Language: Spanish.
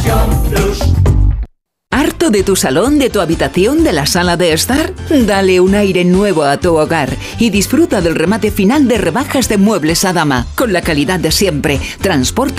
¿Harto de tu salón, de tu habitación, de la sala de estar? Dale un aire nuevo a tu hogar y disfruta del remate final de rebajas de Muebles a Dama, con la calidad de siempre. Transporte